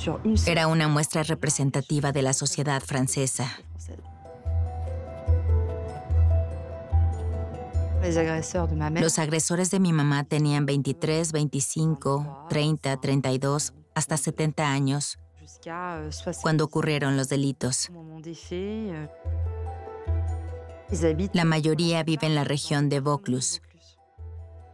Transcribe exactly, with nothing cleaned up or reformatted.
Era una muestra representativa de la sociedad francesa. Los agresores de mi mamá tenían veintitrés, veinticinco, treinta, treinta y dos, hasta setenta años cuando ocurrieron los delitos. La mayoría vive en la región de Vaucluse,